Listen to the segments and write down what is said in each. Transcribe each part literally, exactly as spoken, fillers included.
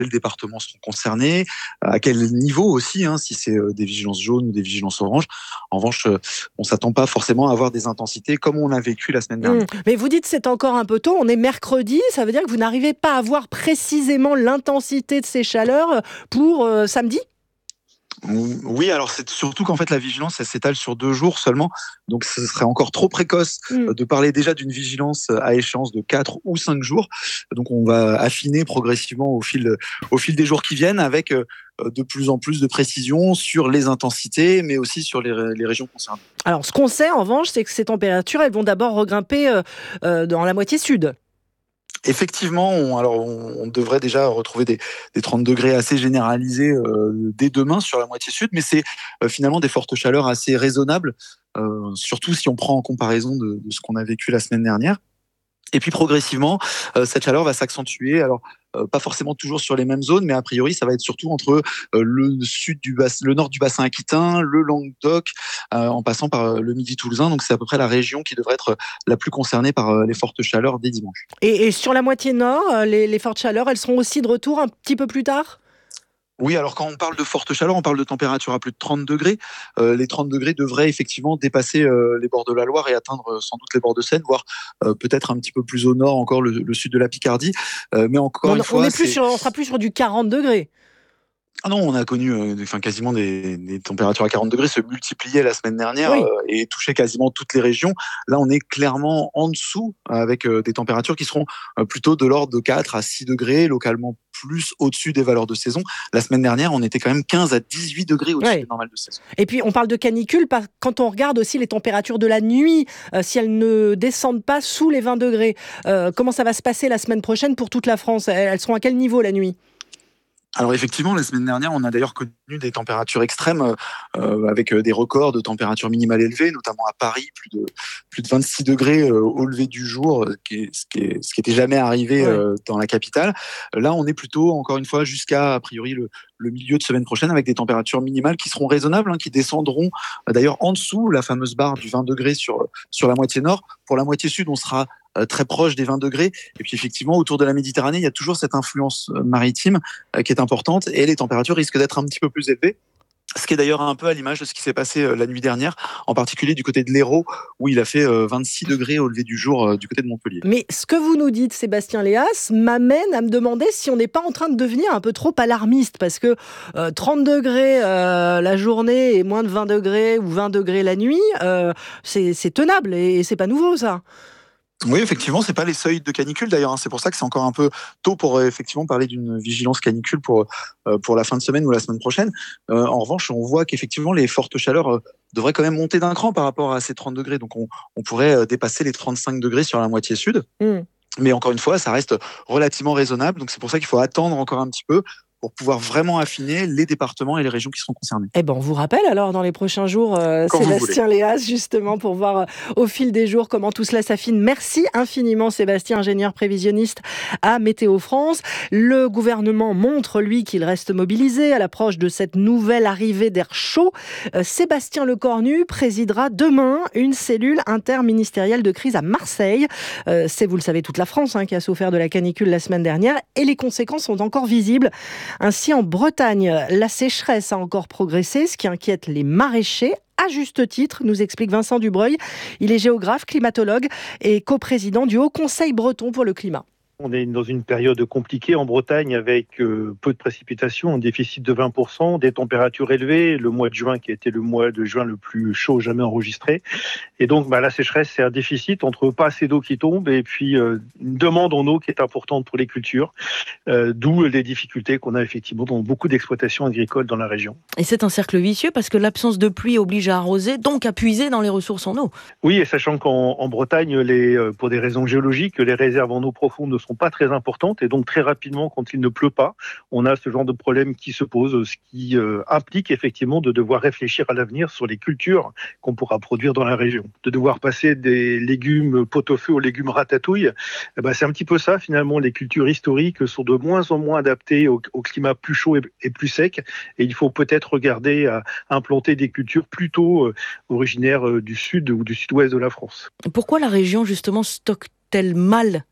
quels départements sont concernés, à quel niveau aussi, hein, si c'est des vigilances jaunes ou des vigilances oranges. En revanche, on ne s'attend pas forcément à avoir des intensités comme on a vécu la semaine dernière. Mmh. Mais vous dites c'est encore un peu tôt, on est mercredi, ça veut dire que vous n'arrivez pas à voir précisément l'intensité de ces chaleurs pour euh, samedi ? Oui, alors c'est surtout qu'en fait la vigilance elle s'étale sur deux jours seulement, donc ce serait encore trop précoce mmh. de parler déjà d'une vigilance à échéance de quatre ou cinq jours. Donc on va affiner progressivement au fil, au fil des jours qui viennent avec de plus en plus de précision sur les intensités, mais aussi sur les, les régions concernées. Alors ce qu'on sait en revanche, c'est que ces températures elles vont d'abord regrimper euh, euh, dans la moitié sud. Effectivement, on, alors on, on devrait déjà retrouver des, des trente degrés assez généralisés euh, dès demain sur la moitié sud, mais c'est euh, finalement des fortes chaleurs assez raisonnables, euh, surtout si on prend en comparaison de, de ce qu'on a vécu la semaine dernière. Et puis progressivement, euh, cette chaleur va s'accentuer. Alors, euh, pas forcément toujours sur les mêmes zones, mais a priori, ça va être surtout entre euh, le sud du bassin, le nord du bassin aquitain, le Languedoc, euh, en passant par euh, le Midi toulousain. Donc, c'est à peu près la région qui devrait être la plus concernée par euh, les fortes chaleurs dès dimanche. Et, et sur la moitié nord, les, les fortes chaleurs, elles seront aussi de retour un petit peu plus tard ? Oui, alors quand on parle de forte chaleur, on parle de température à plus de trente degrés. Euh, les trente degrés devraient effectivement dépasser euh, les bords de la Loire et atteindre euh, sans doute les bords de Seine, voire euh, peut-être un petit peu plus au nord encore le, le sud de la Picardie. Euh, mais encore on, une on, fois, est plus c'est... sur, on sera plus sur du quarante degrés. Ah non, on a connu euh, enfin, quasiment des, des températures à quarante degrés se multiplier la semaine dernière Oui. euh, et toucher quasiment toutes les régions. Là, on est clairement en dessous avec euh, des températures qui seront euh, plutôt de l'ordre de quatre à six degrés, localement plus au-dessus des valeurs de saison. La semaine dernière, on était quand même quinze à dix-huit degrés au-dessus Ouais. des normales de saison. Et puis, on parle de canicule quand on regarde aussi les températures de la nuit, euh, si elles ne descendent pas sous les vingt degrés. Euh, comment ça va se passer la semaine prochaine pour toute la France ? Elles seront à quel niveau la nuit ? Alors effectivement, la semaine dernière, on a d'ailleurs connu des températures extrêmes euh, avec des records de températures minimales élevées, notamment à Paris, plus de plus de vingt-six degrés euh, au lever du jour, qui est, ce qui est, ce qui était jamais arrivé Ouais. euh, dans la capitale. Là, on est plutôt encore une fois jusqu'à a priori le, le milieu de semaine prochaine avec des températures minimales qui seront raisonnables, hein, qui descendront euh, d'ailleurs en dessous la fameuse barre du vingt degrés sur sur la moitié nord. Pour la moitié sud, on sera euh, très proche des vingt degrés. Et puis effectivement, autour de la Méditerranée, il y a toujours cette influence maritime euh, qui est importante et les températures risquent d'être un petit peu plus élevées. Ce qui est d'ailleurs un peu à l'image de ce qui s'est passé euh, la nuit dernière, en particulier du côté de l'Hérault, où il a fait euh, vingt-six degrés au lever du jour euh, du côté de Montpellier. Mais ce que vous nous dites, Sébastien Léas, m'amène à me demander si on n'est pas en train de devenir un peu trop alarmiste, parce que euh, trente degrés euh, la journée et moins de vingt degrés ou vingt degrés la nuit, euh, c'est, c'est tenable et, et c'est pas nouveau ça. Oui, effectivement, c'est pas les seuils de canicule d'ailleurs. Hein. C'est pour ça que c'est encore un peu tôt pour euh, effectivement parler d'une vigilance canicule pour euh, pour la fin de semaine ou la semaine prochaine. Euh, en revanche, on voit qu'effectivement les fortes chaleurs euh, devraient quand même monter d'un cran par rapport à ces trente degrés. Donc on, on pourrait euh, dépasser les trente-cinq degrés sur la moitié sud. Mmh. Mais encore une fois, ça reste relativement raisonnable. Donc c'est pour ça qu'il faut attendre encore un petit peu pour pouvoir vraiment affiner les départements et les régions qui seront concernées. Eh ben, on vous rappelle alors dans les prochains jours, euh, Sébastien Léas, justement, pour voir euh, au fil des jours comment tout cela s'affine. Merci infiniment, Sébastien, ingénieur prévisionniste à Météo France. Le gouvernement montre, lui, qu'il reste mobilisé à l'approche de cette nouvelle arrivée d'air chaud. Euh, Sébastien Lecornu présidera demain une cellule interministérielle de crise à Marseille. Euh, c'est, vous le savez, toute la France hein, qui a souffert de la canicule la semaine dernière et les conséquences sont encore visibles. Ainsi, en Bretagne, la sécheresse a encore progressé, ce qui inquiète les maraîchers. À juste titre, nous explique Vincent Dubreuil. Il est géographe, climatologue et coprésident du Haut Conseil breton pour le climat. On est dans une période compliquée en Bretagne avec euh, peu de précipitations, un déficit de vingt pour cent, des températures élevées, le mois de juin qui a été le mois de juin le plus chaud jamais enregistré. Et donc bah, la sécheresse, c'est un déficit entre pas assez d'eau qui tombe et puis euh, une demande en eau qui est importante pour les cultures, euh, d'où les difficultés qu'on a effectivement dans beaucoup d'exploitations agricoles dans la région. Et c'est un cercle vicieux parce que l'absence de pluie oblige à arroser, donc à puiser dans les ressources en eau. Oui, et sachant qu'en en Bretagne, les, pour des raisons géologiques, les réserves en eau profonde ne sont pas très importantes et donc très rapidement, quand il ne pleut pas, on a ce genre de problème qui se pose, ce qui euh, implique effectivement de devoir réfléchir à l'avenir sur les cultures qu'on pourra produire dans la région. De devoir passer des légumes pot-au-feu aux légumes ratatouille, eh ben, c'est un petit peu ça finalement. Les cultures historiques sont de moins en moins adaptées au, au climat plus chaud et, et plus sec et il faut peut-être regarder à implanter des cultures plutôt euh, originaires euh, du sud ou du sud-ouest de la France. Pourquoi la région justement stocke-t-elle mal l'eau ?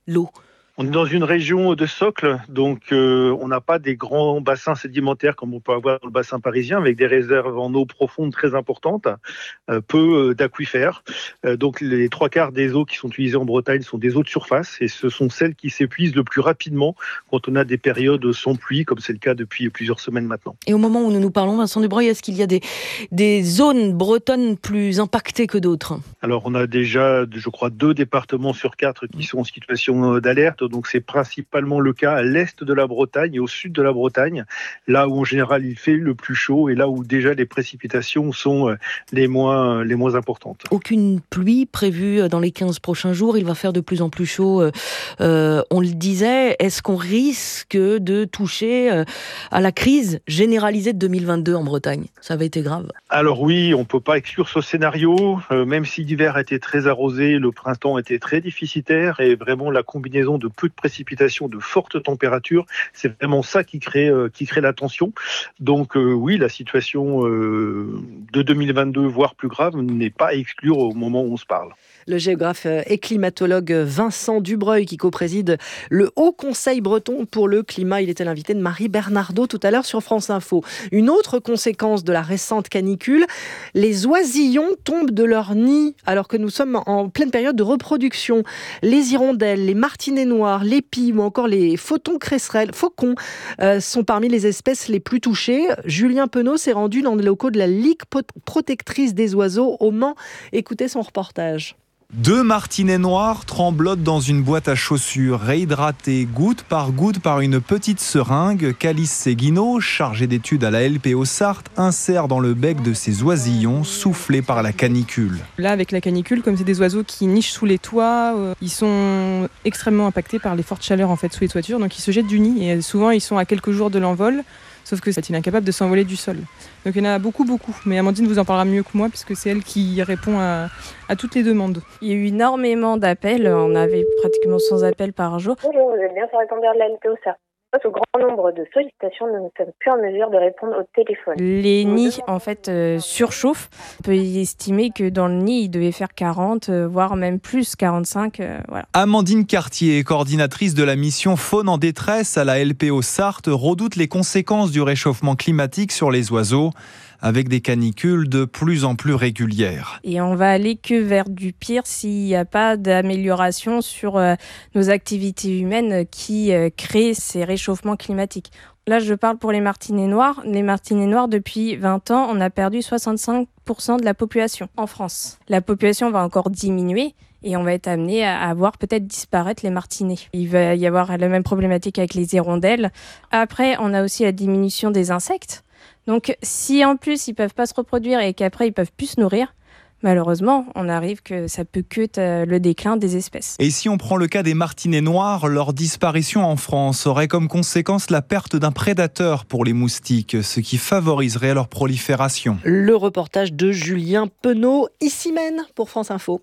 On est dans une région de socle, donc euh, on n'a pas des grands bassins sédimentaires comme on peut avoir dans le bassin parisien, avec des réserves en eau profonde très importantes, euh, peu d'aquifères. Euh, donc les trois quarts des eaux qui sont utilisées en Bretagne sont des eaux de surface, et ce sont celles qui s'épuisent le plus rapidement quand on a des périodes sans pluie, comme c'est le cas depuis plusieurs semaines maintenant. Et au moment où nous nous parlons, Vincent Dubreuil, est-ce qu'il y a des, des zones bretonnes plus impactées que d'autres ? Alors on a déjà, je crois, deux départements sur quatre qui sont en situation d'alerte. Donc c'est principalement le cas à l'est de la Bretagne et au sud de la Bretagne, là où en général il fait le plus chaud et là où déjà les précipitations sont les moins, les moins importantes. Aucune pluie prévue dans les quinze prochains jours, il va faire de plus en plus chaud, euh, on le disait. Est-ce qu'on risque de toucher euh, à la crise généralisée de deux mille vingt-deux en Bretagne ? Ça avait été grave. Alors oui, on ne peut pas exclure ce scénario, euh, même si l'hiver a été très arrosé, le printemps était très déficitaire et vraiment la combinaison de peu de précipitations, de fortes températures, c'est vraiment ça qui crée, euh, qui crée la tension. Donc euh, oui, la situation euh, de deux mille vingt-deux, voire plus grave, n'est pas à exclure au moment où on se parle. Le géographe et climatologue Vincent Dubreuil qui co-préside le Haut Conseil breton pour le climat. Il était l'invité de Marie Bernardo tout à l'heure sur France Info. Une autre conséquence de la récente canicule, les oisillons tombent de leur nid alors que nous sommes en pleine période de reproduction. Les hirondelles, les martinets noirs, les pies ou encore les faucons cresserelles, faucons euh, sont parmi les espèces les plus touchées. Julien Penaud s'est rendu dans les locaux de la Ligue protectrice des oiseaux au Mans. Écoutez son reportage. Deux martinets noirs tremblotent dans une boîte à chaussures, réhydratées goutte par goutte par une petite seringue qu'Alice Séguineau, chargée d'études à la L P O Sarthe, insère dans le bec de ces oisillons soufflés par la canicule. Là, avec la canicule, comme c'est des oiseaux qui nichent sous les toits, euh, ils sont extrêmement impactés par les fortes chaleurs en fait, sous les toitures, donc ils se jettent du nid et souvent ils sont à quelques jours de l'envol. Sauf que c'est incapable de s'envoler du sol. Donc il y en a beaucoup, beaucoup. Mais Amandine vous en parlera mieux que moi, puisque c'est elle qui répond à, à toutes les demandes. Il y a eu énormément d'appels. On avait pratiquement cent appels par jour. Bonjour, vous êtes bien sur répondeur de la L P O Sarthe. Face au grand nombre de sollicitations, nous ne sommes plus en mesure de répondre au téléphone. Les nids, en fait, euh, surchauffent. On peut estimer que dans le nid, il devait faire quarante, euh, voire même plus, quarante-cinq. Euh, voilà. Amandine Cartier, coordinatrice de la mission Faune en détresse à la L P O Sarthe, redoute les conséquences du réchauffement climatique sur les oiseaux, avec des canicules de plus en plus régulières. Et on va aller que vers du pire s'il n'y a pas d'amélioration sur euh, nos activités humaines qui euh, créent ces réchauffements climatiques. Là, je parle pour les martinets noirs. Les martinets noirs, depuis vingt ans, on a perdu soixante-cinq pour cent de la population en France. La population va encore diminuer et on va être amené à voir peut-être disparaître les martinets. Il va y avoir la même problématique avec les hirondelles. Après, on a aussi la diminution des insectes. Donc, si en plus ils peuvent pas se reproduire et qu'après ils peuvent plus se nourrir, malheureusement, on arrive que ça peut que le déclin des espèces. Et si on prend le cas des martinets noirs, leur disparition en France aurait comme conséquence la perte d'un prédateur pour les moustiques, ce qui favoriserait leur prolifération. Le reportage de Julien Penaud, ici même pour France Info.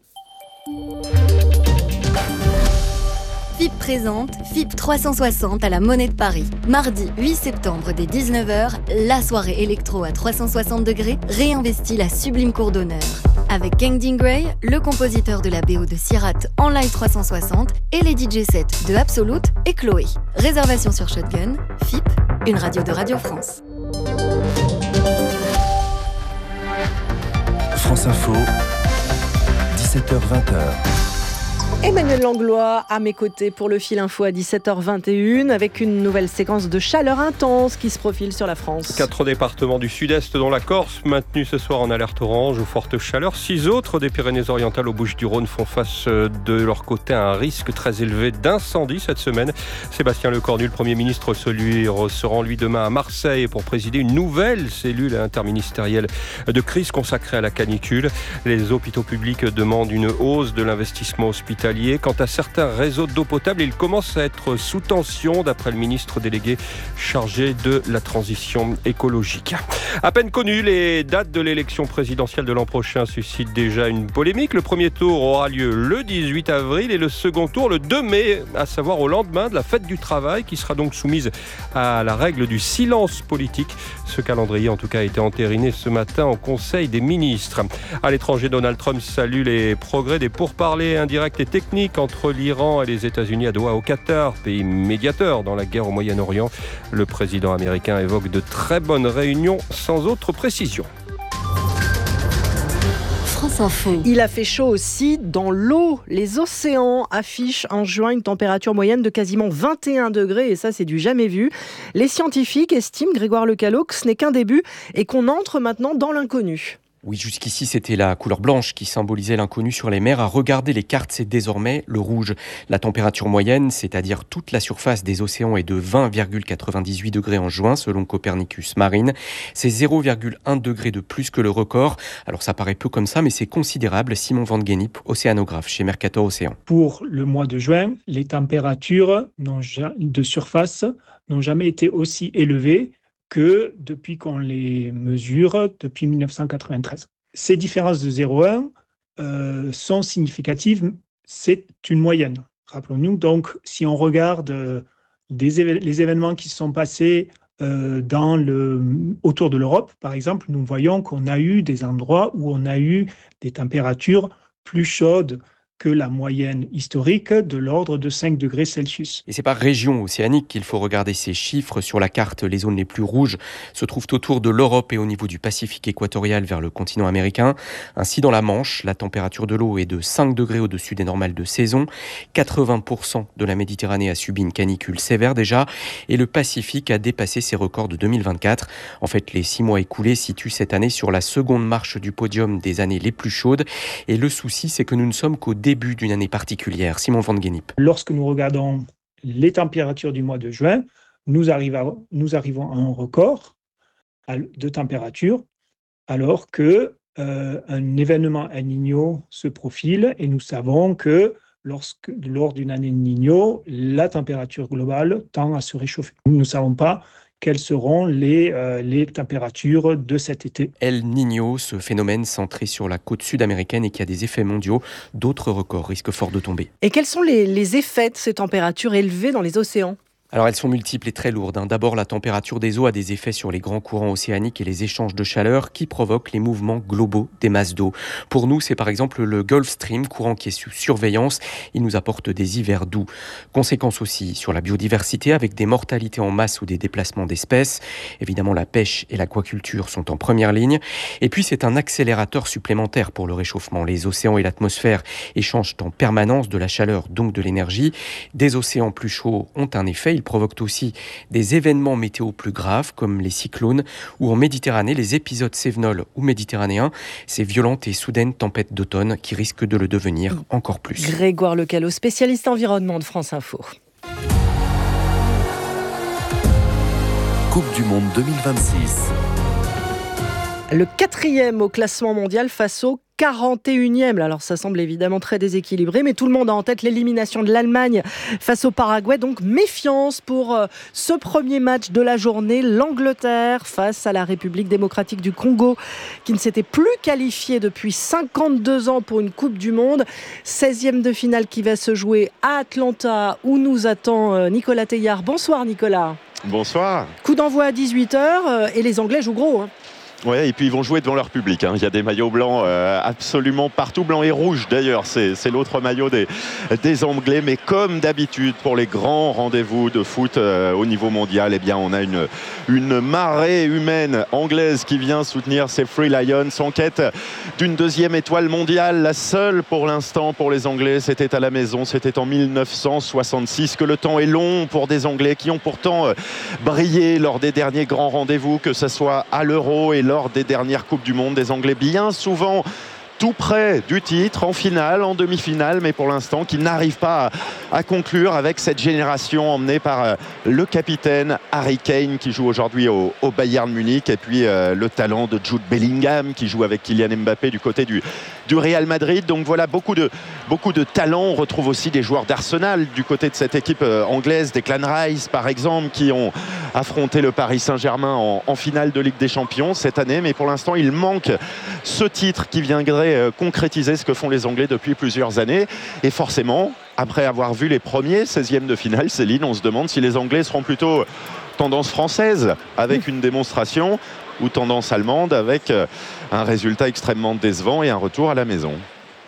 F I P présente F I P trois cent soixante à la Monnaie de Paris. Mardi huit septembre dès dix-neuf heures, la soirée électro à trois cent soixante degrés réinvestit la sublime cour d'honneur. Avec Kangding Gray, le compositeur de la B O de Sierrat en live trois cent soixante et les D J sets de Absolute et Chloé. Réservation sur Shotgun, F I P, une radio de Radio France. France Info, dix-sept heures vingt. Emmanuel Langlois à mes côtés pour le fil info à dix-sept heures vingt et une avec une nouvelle séquence de chaleur intense qui se profile sur la France. Quatre départements du sud-est dont la Corse maintenus ce soir en alerte orange aux fortes chaleurs. Six autres des Pyrénées-Orientales aux Bouches-du-Rhône font face de leur côté à un risque très élevé d'incendie cette semaine. Sébastien Lecornu, le Premier ministre, se rend lui demain à Marseille pour présider une nouvelle cellule interministérielle de crise consacrée à la canicule. Les hôpitaux publics demandent une hausse de l'investissement hospitalier. Quant à certains réseaux d'eau potable, ils commencent à être sous tension, d'après le ministre délégué chargé de la transition écologique. À peine connues, les dates de l'élection présidentielle de l'an prochain suscitent déjà une polémique. Le premier tour aura lieu le dix-huit avril et le second tour le deux mai, à savoir au lendemain de la fête du travail, qui sera donc soumise à la règle du silence politique. Ce calendrier, en tout cas, a été entériné ce matin au Conseil des ministres. À l'étranger, Donald Trump salue les progrès des pourparlers indirects et technique entre l'Iran et les États-Unis à Doha au Qatar, pays médiateur dans la guerre au Moyen-Orient. Le président américain évoque de très bonnes réunions sans autre précision. France Info. Il a fait chaud aussi dans l'eau. Les océans affichent en juin une température moyenne de quasiment vingt et un degrés et ça c'est du jamais vu. Les scientifiques estiment, Grégoire Lecallot, que ce n'est qu'un début et qu'on entre maintenant dans l'inconnu. Oui, jusqu'ici, c'était la couleur blanche qui symbolisait l'inconnu sur les mers. À regarder les cartes, c'est désormais le rouge. La température moyenne, c'est-à-dire toute la surface des océans, est de vingt virgule quatre-vingt-dix-huit degrés en juin, selon Copernicus Marine. C'est zéro virgule un degré de plus que le record. Alors, ça paraît peu comme ça, mais c'est considérable. Simon Van Gennip, océanographe chez Mercator Océan. Pour le mois de juin, les températures de surface n'ont jamais été aussi élevées que depuis qu'on les mesure, depuis dix-neuf cent quatre-vingt-treize. Ces différences de zéro virgule un euh, sont significatives, c'est une moyenne. Rappelons-nous, donc, si on regarde euh, des éve- les événements qui se sont passés euh, dans le, autour de l'Europe, par exemple, nous voyons qu'on a eu des endroits où on a eu des températures plus chaudes que la moyenne historique de l'ordre de cinq degrés Celsius. Et c'est par région océanique qu'il faut regarder ces chiffres. Sur la carte, les zones les plus rouges se trouvent autour de l'Europe et au niveau du Pacifique équatorial vers le continent américain. Ainsi, dans la Manche, la température de l'eau est de cinq degrés au-dessus des normales de saison. quatre-vingts pour cent de la Méditerranée a subi une canicule sévère déjà et le Pacifique a dépassé ses records de deux mille vingt-quatre. En fait, les six mois écoulés situent cette année sur la seconde marche du podium des années les plus chaudes. Et le souci, c'est que nous ne sommes qu'au début d'une année particulière. Simon Van Gennip. Lorsque nous regardons les températures du mois de juin, nous arrivons, nous arrivons à un record de température, alors que euh, un événement El Niño se profile et nous savons que lorsque, lors d'une année El Niño, la température globale tend à se réchauffer. Nous ne savons pas quelles seront les, euh, les températures de cet été. El Niño, ce phénomène centré sur la côte sud-américaine et qui a des effets mondiaux. D'autres records risquent fort de tomber. Et quels sont les, les effets de ces températures élevées dans les océans ? Alors elles sont multiples et très lourdes. Hein. D'abord, la température des eaux a des effets sur les grands courants océaniques et les échanges de chaleur qui provoquent les mouvements globaux des masses d'eau. Pour nous, c'est par exemple le Gulf Stream, courant qui est sous surveillance. Il nous apporte des hivers doux. Conséquences aussi sur la biodiversité avec des mortalités en masse ou des déplacements d'espèces. Évidemment, la pêche et l'aquaculture sont en première ligne. Et puis, c'est un accélérateur supplémentaire pour le réchauffement. Les océans et l'atmosphère échangent en permanence de la chaleur, donc de l'énergie. Des océans plus chauds ont un effet. Ils provoquent aussi des événements météo plus graves comme les cyclones ou en Méditerranée les épisodes cévenols ou méditerranéens, ces violentes et soudaines tempêtes d'automne qui risquent de le devenir encore plus. Grégoire Lecallot, spécialiste environnement de France Info. Coupe du Monde deux mille vingt-six. Le quatrième au classement mondial face au quarante et unième. Alors ça semble évidemment très déséquilibré, mais tout le monde a en tête l'élimination de l'Allemagne face au Paraguay. Donc méfiance pour euh, ce premier match de la journée. L'Angleterre face à la République démocratique du Congo, qui ne s'était plus qualifiée depuis cinquante-deux ans pour une Coupe du Monde. seizième de finale qui va se jouer à Atlanta, où nous attend euh, Nicolas Teillard. Bonsoir Nicolas. Bonsoir. Coup d'envoi à dix-huit heures euh, et les Anglais jouent gros. Hein. Ouais, et puis ils vont jouer devant leur public. Hein. Il y a des maillots blancs euh, absolument partout, blanc et rouge d'ailleurs. C'est, c'est l'autre maillot des, des Anglais. Mais comme d'habitude, pour les grands rendez-vous de foot euh, au niveau mondial, eh bien, on a une, une marée humaine anglaise qui vient soutenir ces Free Lions en quête d'une deuxième étoile mondiale. La seule pour l'instant pour les Anglais, c'était à la maison. C'était en mille neuf cent soixante-six. Que le temps est long pour des Anglais qui ont pourtant euh, brillé lors des derniers grands rendez-vous, que ce soit à l'Euro et lors des dernières Coupes du Monde. Des Anglais bien souvent tout près du titre, en finale, en demi-finale, mais pour l'instant qui n'arrivent pas à, à conclure avec cette génération emmenée par euh, le capitaine Harry Kane qui joue aujourd'hui au, au Bayern Munich, et puis euh, le talent de Jude Bellingham qui joue avec Kylian Mbappé du côté du, du Real Madrid. Donc voilà, beaucoup de, beaucoup de talent. On retrouve aussi des joueurs d'Arsenal du côté de cette équipe euh, anglaise, Declan Rice par exemple, qui ont affronté le Paris Saint-Germain en, en finale de Ligue des Champions cette année, mais pour l'instant il manque ce titre qui viendrait concrétiser ce que font les Anglais depuis plusieurs années. Et forcément, après avoir vu les premiers seizièmes de finale, Céline, on se demande si les Anglais seront plutôt tendance française avec une démonstration ou tendance allemande avec un résultat extrêmement décevant et un retour à la maison.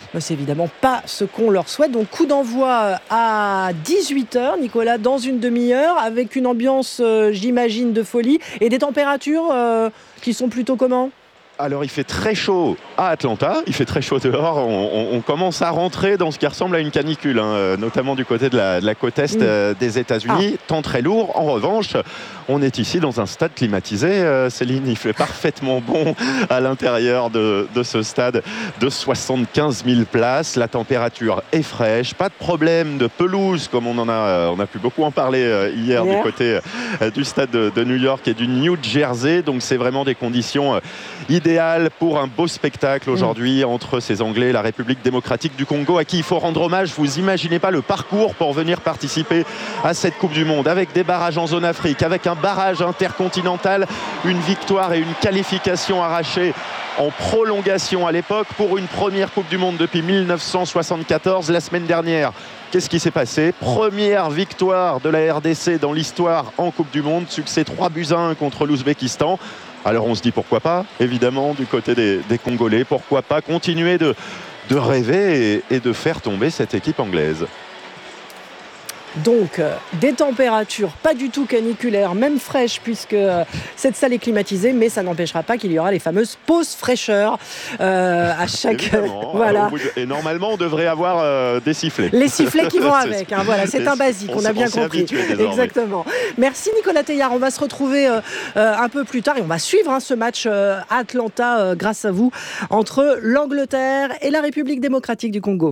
C'est évidemment pas ce qu'on leur souhaite. Donc coup d'envoi à dix-huit heures, Nicolas, dans une demi-heure, avec une ambiance, euh, j'imagine, de folie et des températures euh, qui sont plutôt comment ? Alors il fait très chaud à Atlanta, il fait très chaud dehors, on, on, on commence à rentrer dans ce qui ressemble à une canicule, hein, notamment du côté de la, de la côte est euh, des États-Unis, ah. Temps très lourd. En revanche, on est ici dans un stade climatisé, euh, Céline, il fait parfaitement bon à l'intérieur de, de ce stade de soixante-quinze mille places, la température est fraîche, pas de problème de pelouse comme on en a, on a pu beaucoup en parler euh, hier yeah. du côté euh, du stade de, de New York et du New Jersey, donc c'est vraiment des conditions euh, idéales pour un beau spectacle aujourd'hui mmh. entre ces Anglais et la République démocratique du Congo, à qui il faut rendre hommage. Vous imaginez pas le parcours pour venir participer à cette Coupe du Monde, avec des barrages en zone Afrique, avec un barrage intercontinental, une victoire et une qualification arrachée en prolongation à l'époque pour une première Coupe du Monde depuis mille neuf cent soixante-quatorze. La semaine dernière, qu'est-ce qui s'est passé ? Première victoire de la R D C dans l'histoire en Coupe du Monde, succès trois buts à un contre l'Ouzbékistan. Alors on se dit pourquoi pas, évidemment, du côté des, des Congolais, pourquoi pas continuer de, de rêver et, et de faire tomber cette équipe anglaise. Donc, euh, des températures pas du tout caniculaires, même fraîches, puisque euh, cette salle est climatisée, mais ça n'empêchera pas qu'il y aura les fameuses pauses fraîcheur euh, à chaque... voilà. Et normalement, on devrait avoir euh, des sifflets. Les sifflets qui vont avec, hein, voilà, c'est un basique, on, on a bien compris. Exactement. Merci Nicolas Teilhard, on va se retrouver euh, euh, un peu plus tard et on va suivre hein, ce match euh, à Atlanta, euh, grâce à vous, entre l'Angleterre et la République démocratique du Congo.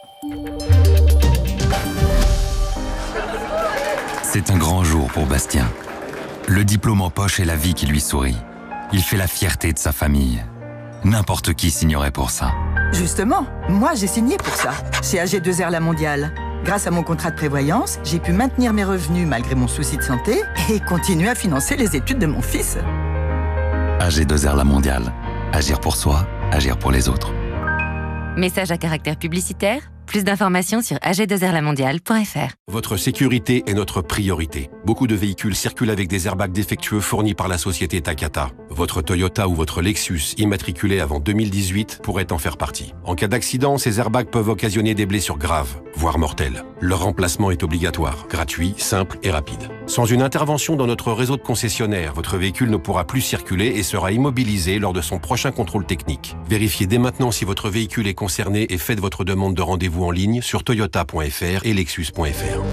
C'est un grand jour pour Bastien. Le diplôme en poche et la vie qui lui sourit. Il fait la fierté de sa famille. N'importe qui signerait pour ça. Justement, moi j'ai signé pour ça, chez A G deux R La Mondiale. Grâce à mon contrat de prévoyance, j'ai pu maintenir mes revenus malgré mon souci de santé et continuer à financer les études de mon fils. A G deux R La Mondiale. Agir pour soi, agir pour les autres. Message à caractère publicitaire. Plus d'informations sur a g deux r la mondiale point f r. Votre sécurité est notre priorité. Beaucoup de véhicules circulent avec des airbags défectueux fournis par la société Takata. Votre Toyota ou votre Lexus immatriculé avant deux mille dix-huit pourrait en faire partie. En cas d'accident, ces airbags peuvent occasionner des blessures graves, voire mortelles. Leur remplacement est obligatoire, gratuit, simple et rapide. Sans une intervention dans notre réseau de concessionnaires, votre véhicule ne pourra plus circuler et sera immobilisé lors de son prochain contrôle technique. Vérifiez dès maintenant si votre véhicule est concerné et faites votre demande de rendez-vous en ligne sur toyota point f r et lexus point f r.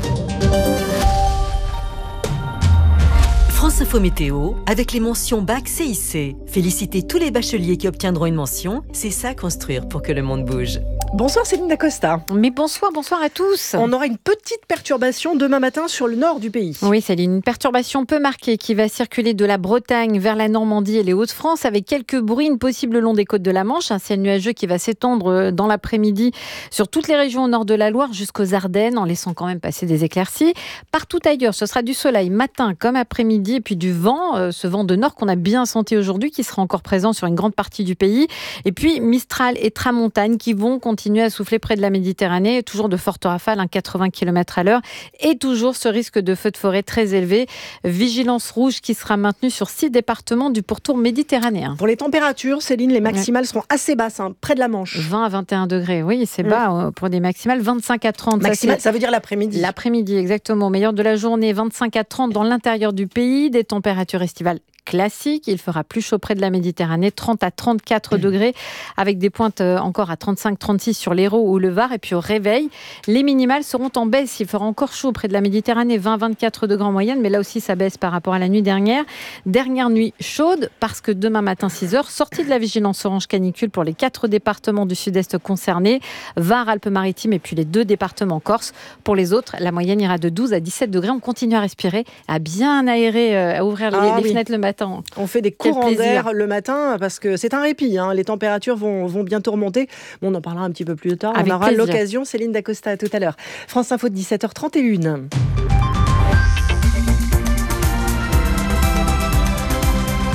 France Info Météo, avec les mentions Bac C I C. Félicitez tous les bacheliers qui obtiendront une mention. C'est ça construire pour que le monde bouge. Bonsoir Céline Dacosta. Mais bonsoir, bonsoir à tous. On aura une petite perturbation demain matin sur le nord du pays. Oui Céline, une perturbation peu marquée qui va circuler de la Bretagne vers la Normandie et les Hauts-de-France avec quelques bruines possibles le long des côtes de la Manche. Un ciel nuageux qui va s'étendre dans l'après-midi sur toutes les régions au nord de la Loire jusqu'aux Ardennes en laissant quand même passer des éclaircies. Partout ailleurs, ce sera du soleil matin comme après-midi et puis du vent, euh, ce vent de nord qu'on a bien senti aujourd'hui qui sera encore présent sur une grande partie du pays. Et puis Mistral et Tramontane qui vont continuer à souffler près de la Méditerranée, toujours de fortes rafales, hein, quatre-vingts kilomètres à l'heure, et toujours ce risque de feux de forêt très élevé. Vigilance rouge qui sera maintenue sur six départements du pourtour méditerranéen. Pour les températures, Céline, les maximales ouais. seront assez basses, hein, près de la Manche. vingt à vingt et un degrés, oui, c'est mmh. bas euh, pour des maximales. vingt-cinq à trente. Maximale, ça, ça veut dire l'après-midi. L'après-midi, exactement. Au meilleur de la journée, vingt-cinq à trente dans l'intérieur du pays, des températures estivales classique. Il fera plus chaud près de la Méditerranée, trente à trente-quatre mmh. degrés, avec des pointes encore à trente-cinq à trente-six sur l'Hérault ou le Var. Et puis au réveil, les minimales seront en baisse. Il fera encore chaud près de la Méditerranée, vingt à vingt-quatre degrés en moyenne, mais là aussi ça baisse par rapport à la nuit dernière. Dernière nuit chaude, parce que demain matin six heures, sortie de la vigilance orange canicule pour les quatre départements du sud-est concernés, Var, Alpes-Maritimes et puis les deux départements corse. Pour les autres, la moyenne ira de douze à dix-sept degrés. On continue à respirer, à bien aérer, à ouvrir les, ah, les oui. fenêtres le matin. On fait des courants d'air le matin parce que c'est un répit. Hein. Les températures vont, vont bientôt remonter. Bon, on en parlera un petit peu plus tard. Avec on aura plaisir. L'occasion. Céline Dacosta, à tout à l'heure. France Info de dix-sept heures trente et une.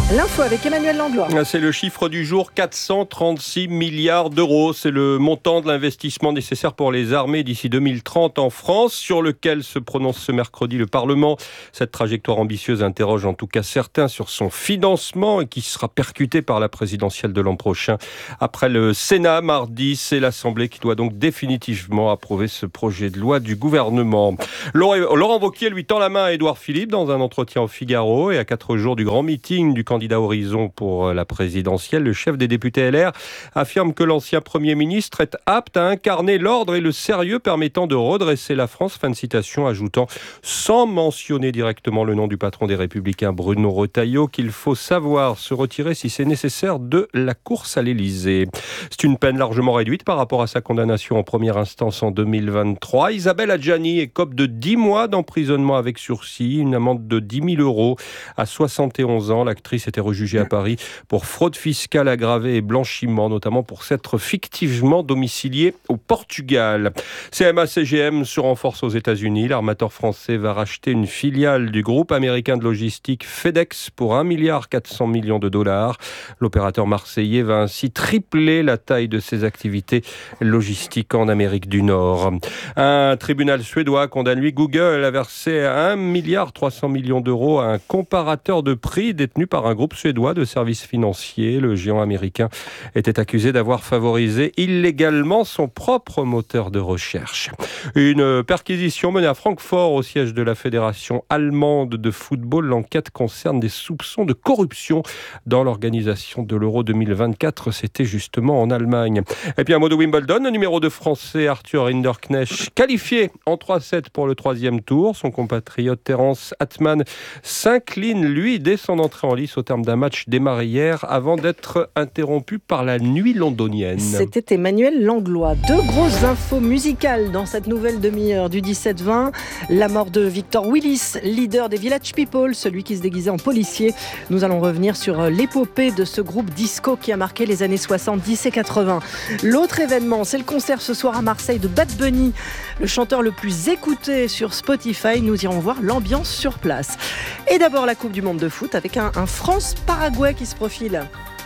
L'info avec Emmanuel Langlois. C'est le chiffre du jour, quatre cent trente-six milliards d'euros. C'est le montant de l'investissement nécessaire pour les armées d'ici deux mille trente en France, sur lequel se prononce ce mercredi le Parlement. Cette trajectoire ambitieuse interroge en tout cas certains sur son financement et qui sera percuté par la présidentielle de l'an prochain. Après le Sénat, mardi, c'est l'Assemblée qui doit donc définitivement approuver ce projet de loi du gouvernement. Laurent Wauquiez lui tend la main à Édouard Philippe dans un entretien au Figaro, et à quatre jours du grand meeting du candidat Horizon pour la présidentielle, le chef des députés L R affirme que l'ancien Premier ministre est apte à incarner l'ordre et le sérieux permettant de redresser la France. Fin de citation, ajoutant, sans mentionner directement le nom du patron des Républicains, Bruno Retailleau, qu'il faut savoir se retirer si c'est nécessaire de la course à l'Élysée. C'est une peine largement réduite par rapport à sa condamnation en première instance en deux mille vingt-trois. Isabelle Adjani écope de dix mois d'emprisonnement avec sursis, une amende de dix mille euros. À soixante et onze ans, l'actrice était rejugée à Paris pour fraude fiscale aggravée et blanchiment, notamment pour s'être fictivement domiciliée au Portugal. C M A C G M se renforce aux États-Unis. L'armateur français va racheter une filiale du groupe américain de logistique FedEx pour un milliard quatre cents millions de dollars. L'opérateur marseillais va ainsi tripler la taille de ses activités logistiques en Amérique du Nord. Un tribunal suédois condamne lui Google à verser un milliard trois cents millions d'euros à un comparateur de prix détenu par un groupe suédois de services financiers. Le géant américain était accusé d'avoir favorisé illégalement son propre moteur de recherche. Une perquisition menée à Francfort au siège de la Fédération allemande de football. L'enquête concerne des soupçons de corruption dans l'organisation de l'Euro deux mille vingt-quatre. C'était justement en Allemagne. Et puis un mot de Wimbledon, le numéro deux français Arthur Hinderknecht qualifié en trois sept pour le troisième tour. Son compatriote Terence Atman s'incline lui dès son entrée en lice au terme d'un match démarré hier avant d'être interrompu par la nuit londonienne. C'était Emmanuel Langlois. Deux grosses infos musicales dans cette nouvelle demi-heure du dix-sept vingt. La mort de Victor Willis, leader des Village People, celui qui se déguisait en policier. Nous allons revenir sur l'épopée de ce groupe disco qui a marqué les années soixante-dix et quatre-vingts. L'autre événement, c'est le concert ce soir à Marseille de Bad Bunny, le chanteur le plus écouté sur Spotify. Nous irons voir l'ambiance sur place. Et d'abord la Coupe du Monde de foot avec un, un France-Paraguay qui se profile.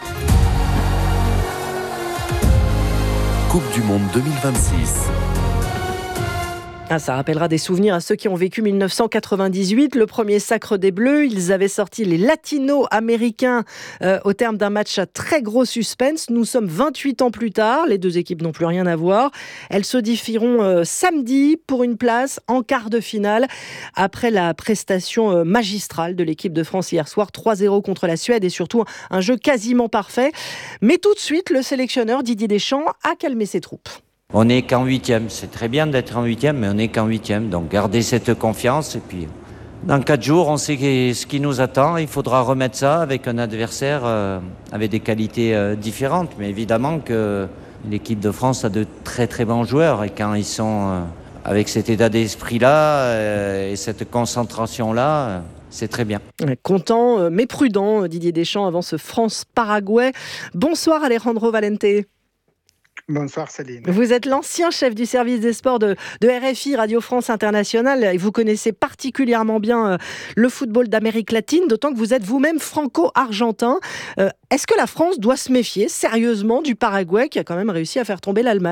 Coupe du Monde deux mille vingt-six. Ah, ça rappellera des souvenirs à ceux qui ont vécu mille neuf cent quatre-vingt-dix-huit, le premier sacre des Bleus. Ils avaient sorti les latino-américains euh, au terme d'un match à très gros suspense. Nous sommes vingt-huit ans plus tard, les deux équipes n'ont plus rien à voir. Elles se défieront euh, samedi pour une place en quart de finale, après la prestation euh, magistrale de l'équipe de France hier soir, trois zéro contre la Suède et surtout un jeu quasiment parfait. Mais tout de suite, le sélectionneur Didier Deschamps a calmé ses troupes. On n'est qu'en huitième, c'est très bien d'être en huitième, mais on n'est qu'en huitième, donc gardez cette confiance et puis dans quatre jours on sait ce qui nous attend, il faudra remettre ça avec un adversaire euh, avec des qualités euh, différentes, mais évidemment que l'équipe de France a de très très bons joueurs et quand ils sont euh, avec cet état d'esprit-là euh, et cette concentration-là, euh, c'est très bien. Content mais prudent, Didier Deschamps avant ce France-Paraguay. Bonsoir Alejandro Valente. Bonsoir Céline. Vous êtes l'ancien chef du service des sports de, de R F I, Radio France Internationale, et vous connaissez particulièrement bien euh, le football d'Amérique latine, d'autant que vous êtes vous-même franco-argentin. Euh, est-ce que la France doit se méfier sérieusement du Paraguay qui a quand même réussi à faire tomber l'Allemagne ?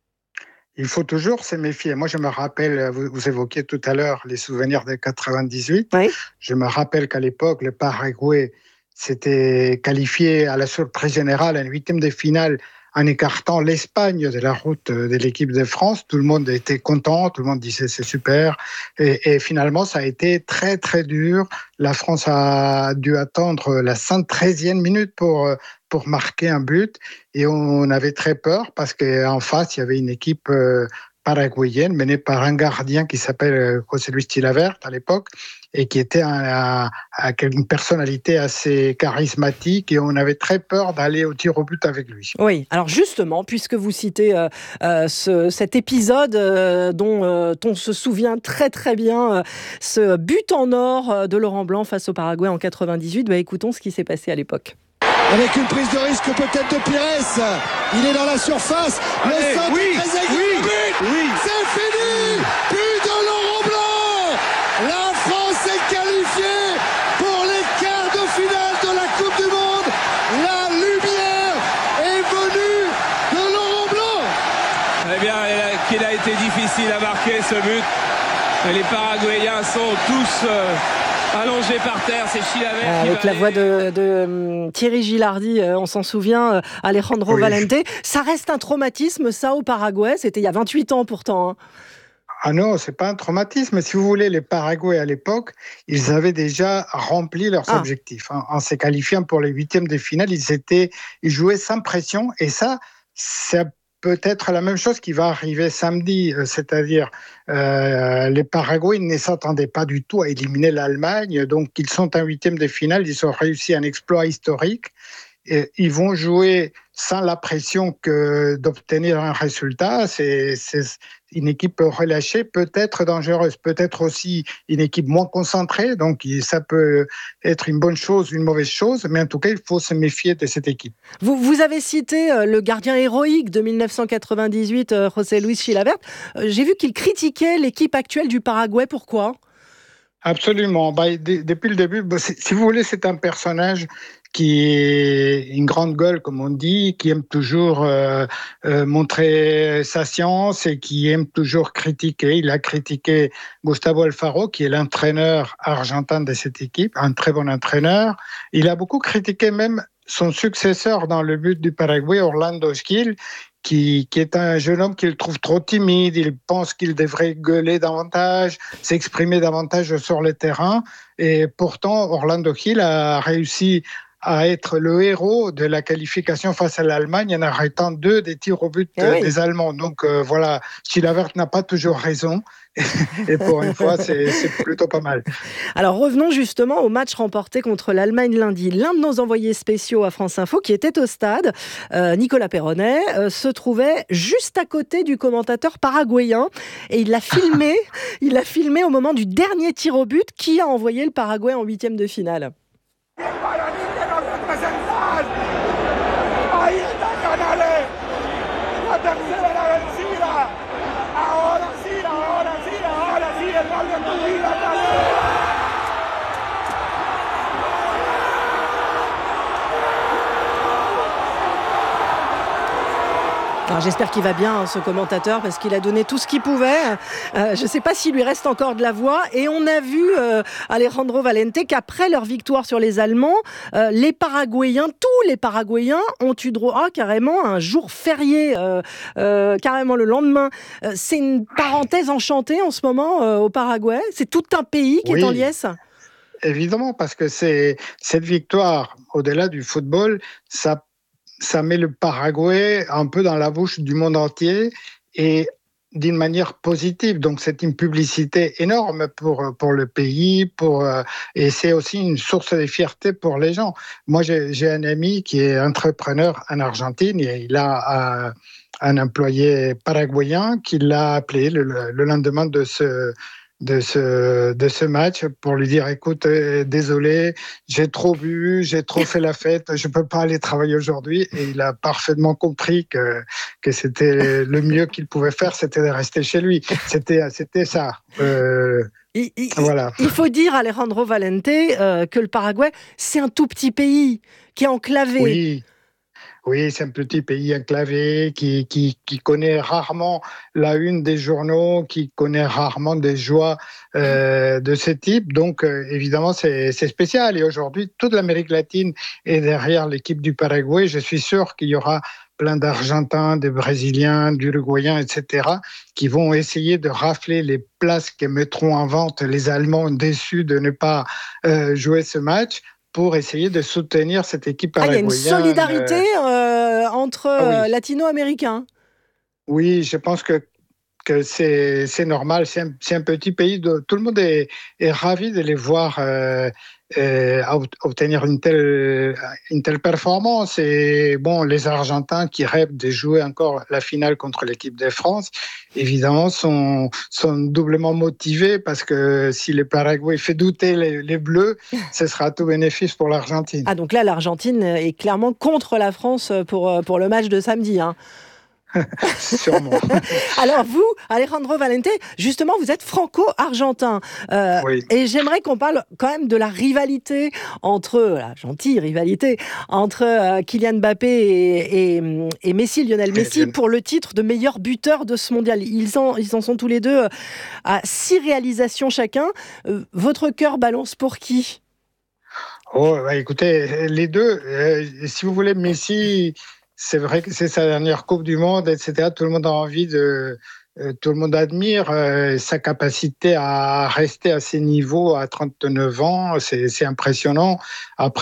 Il faut toujours se méfier. Moi, je me rappelle, vous, vous évoquiez tout à l'heure les souvenirs de quatre-vingt-dix-huit. Oui. Je me rappelle qu'à l'époque, le Paraguay s'était qualifié à la surprise générale en huitième de finale en écartant l'Espagne de la route de l'équipe de France. Tout le monde était content, tout le monde disait c'est super. Et, et finalement, ça a été très, très dur. La France a dû attendre la cent treizième minute pour, pour marquer un but. Et on avait très peur parce qu'en face, il y avait une équipe paraguayenne menée par un gardien qui s'appelle José Luis Chilavert à l'époque et qui était un, un, une personnalité assez charismatique et on avait très peur d'aller au tir au but avec lui. Oui, alors justement, puisque vous citez euh, euh, ce, cet épisode euh, dont euh, on se souvient très très bien, euh, ce but en or de Laurent Blanc face au Paraguay en quatre-vingt-dix-huit, bah, écoutons ce qui s'est passé à l'époque. Avec une prise de risque peut-être de Pires, il est dans la surface, le Allez, centre oui, très aigu, oui, le but, oui. c'est fini, but de Laurent Blanc, la France est qualifiée pour les quarts de finale de la difficile à marquer ce but. Et les Paraguayens sont tous euh, allongés par terre. C'est Chilavert euh, qui avec la voix de, de Thierry Gilardi, euh, on s'en souvient, euh, Alejandro oui. Valente. Ça reste un traumatisme, ça, au Paraguay. C'était il y a vingt-huit ans pourtant. Hein. Ah non, c'est pas un traumatisme. Si vous voulez, les Paraguay à l'époque, ils avaient déjà rempli leurs ah. objectifs. Hein. En se qualifiant pour les huitièmes de finale, ils étaient, ils jouaient sans pression. Et ça, c'est peut-être la même chose qui va arriver samedi. C'est-à-dire, euh, les Paraguay ne s'attendaient pas du tout à éliminer l'Allemagne. Donc, ils sont en huitièmes de finale. Ils ont réussi un exploit historique. Et ils vont jouer sans la pression que d'obtenir un résultat. C'est, c'est une équipe relâchée, peut-être dangereuse, peut-être aussi une équipe moins concentrée. Donc, ça peut être une bonne chose, une mauvaise chose. Mais en tout cas, il faut se méfier de cette équipe. Vous, vous avez cité le gardien héroïque de dix-neuf cent quatre-vingt-dix-huit, José Luis Chilavert. J'ai vu qu'il critiquait l'équipe actuelle du Paraguay. Pourquoi ? Absolument. Bah, d- depuis le début, bah, si vous voulez, c'est un personnage qui est une grande gueule, comme on dit, qui aime toujours euh, euh, montrer sa science et qui aime toujours critiquer. Il a critiqué Gustavo Alfaro, qui est l'entraîneur argentin de cette équipe, un très bon entraîneur. Il a beaucoup critiqué même son successeur dans le but du Paraguay, Orlando Gil, Qui, qui est un jeune homme qu'il trouve trop timide. Il pense qu'il devrait gueuler davantage, s'exprimer davantage sur le terrain. Et pourtant, Orlando Gil a réussi à être le héros de la qualification face à l'Allemagne en arrêtant deux des tirs au but eh oui. des Allemands. Donc euh, voilà, Chilavert n'a pas toujours raison. Et pour une fois, c'est, c'est plutôt pas mal. Alors revenons justement au match remporté contre l'Allemagne lundi. L'un de nos envoyés spéciaux à France Info, qui était au stade, euh, Nicolas Perronnet, euh, se trouvait juste à côté du commentateur paraguayen et il l'a filmé. il l'a filmé au moment du dernier tir au but qui a envoyé le Paraguay en huitième de finale. Alors, j'espère qu'il va bien, ce commentateur, parce qu'il a donné tout ce qu'il pouvait. Euh, je ne sais pas s'il lui reste encore de la voix. Et on a vu, euh, Alejandro Valente, qu'après leur victoire sur les Allemands, euh, les Paraguayens, tous les Paraguayens, ont eu droit carrément à un jour férié, euh, euh, carrément le lendemain. Euh, c'est une parenthèse enchantée en ce moment euh, au Paraguay. C'est tout un pays qui oui. est en liesse. Évidemment, parce que c'est, cette victoire, au-delà du football, ça ça met le Paraguay un peu dans la bouche du monde entier et d'une manière positive. Donc, c'est une publicité énorme pour, pour le pays pour, et c'est aussi une source de fierté pour les gens. Moi, j'ai, j'ai un ami qui est entrepreneur en Argentine et il a un, un employé paraguayen qui l'a appelé le, le lendemain de ce... De ce, de ce match pour lui dire écoute, euh, désolé, j'ai trop bu, j'ai trop fait la fête, je ne peux pas aller travailler aujourd'hui. Et il a parfaitement compris que, que c'était le mieux qu'il pouvait faire, c'était de rester chez lui. C'était, c'était ça. Euh, il, il, voilà. il faut dire, Alejandro Valente, euh, que le Paraguay, c'est un tout petit pays qui est enclavé. Oui. Oui, c'est un petit pays enclavé qui, qui, qui connaît rarement la une des journaux, qui connaît rarement des joies euh, de ce type. Donc, euh, évidemment, c'est, c'est spécial. Et aujourd'hui, toute l'Amérique latine est derrière l'équipe du Paraguay. Je suis sûr qu'il y aura plein d'Argentins, des Brésiliens, d'Uruguayens, et cetera, qui vont essayer de rafler les places que mettront en vente les Allemands déçus de ne pas euh, jouer ce match, pour essayer de soutenir cette équipe paraguayenne. Ah, il y a une solidarité euh, entre ah, oui. latino-américains. Oui, je pense que, que c'est, c'est normal. C'est un, c'est un petit pays. De, tout le monde est, est ravi de les voir euh, euh, obtenir une telle, une telle performance. Et bon, les Argentins qui rêvent de jouer encore la finale contre l'équipe de France, évidemment, sont, sont doublement motivés parce que si le Paraguay fait douter les, les Bleus, ce sera tout bénéfice pour l'Argentine. Ah, donc là, l'Argentine est clairement contre la France pour, pour le match de samedi, hein. Sûrement. Alors vous, Alejandro Valente, justement, vous êtes franco-argentin. Euh, oui. Et j'aimerais qu'on parle quand même de la rivalité entre, la gentille rivalité, entre euh, Kylian Mbappé et, et, et Messi, Lionel Messi, pour le titre de meilleur buteur de ce mondial. Ils en, ils en sont tous les deux à six réalisations chacun. Euh, votre cœur balance pour qui ? Oh, bah, écoutez, les deux, euh, si vous voulez, Messi, c'est vrai que c'est sa dernière Coupe du Monde, et cetera. Tout le monde a envie de... Euh, tout le monde admire euh, sa capacité à rester à ces niveaux à trente-neuf ans, c'est, c'est impressionnant. Après,